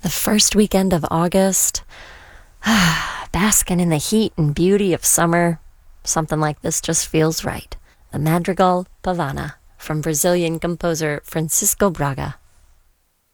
The first weekend of August, basking in the heat and beauty of summer. Something like this just feels right. The Madrigal Pavana from Brazilian composer Francisco Braga.